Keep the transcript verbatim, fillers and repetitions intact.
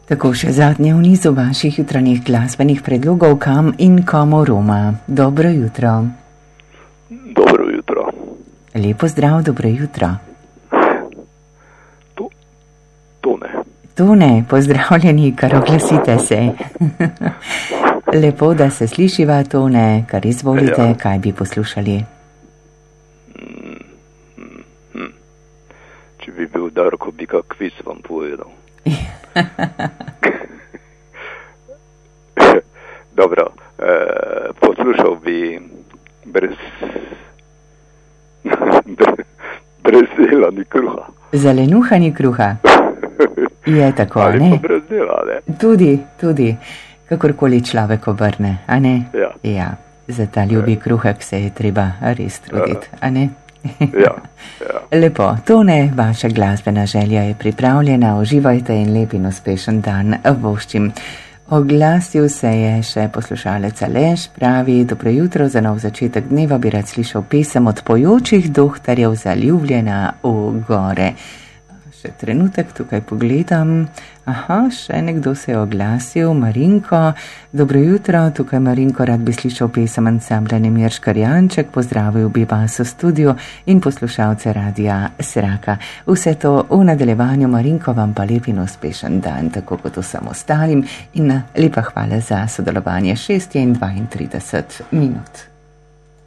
Tako še zadnje v nizu vaših jutranjih glasbenih predlogov, kam in komu Roma. Dobro jutro. Dobro jutro. Lepo zdrav, dobro jutro. To, to ne. To ne, pozdravljeni, kar oglasite se. Lepo, da se slišiva, to ne, kar izvolite, ja. Kaj bi poslušali. Hmm, hmm, hmm. Če bi bil Darko, bi kak kviz vam povedal. Dobro, eh, poslušal bi brez, brez dela ni kruha. Zalenuha ni kruha. Je tako, ali ne? Pa brez dela, ne? Tudi, tudi, kakorkoli človek obrne, a ne? Ja. Ja, za ta ljubi kruhek se je treba res truditi, a ne? Ja, ja. Lepo, tone, vaša glasbena želja je pripravljena, uživajte in lep in uspešen dan voščim. Oglasil se je še poslušalec Aleš, pravi, dobro jutro, za nov začetek dneva bi rad slišal pesem od pojočih dohtarjev Zaljubljena v gore. Še trenutek tukaj pogledam. Aha, še nekdo se je oglasil, Marinko. Dobro jutro, tukaj Marinko, rad bi slišal pesem ansambla Nemir Škarjanček, pozdravil bi vas v studiu in poslušalce radia Sraka. Vse to v nadaljevanju, Marinko, vam pa lep in uspešen dan, tako kot vsem ostalim in lepa hvala za sodelovanje. šest in dvaintrideset minut.